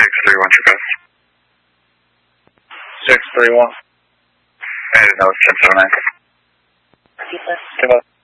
631 true pass. 631. And that was 1079. Goodbye.